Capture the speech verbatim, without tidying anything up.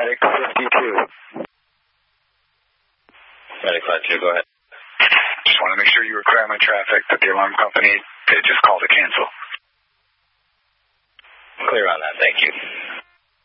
Medic fifty-two. Medic five two, go ahead. Just want to make sure you were clear on traffic, that the alarm company, they just called to cancel. Clear on that, thank you.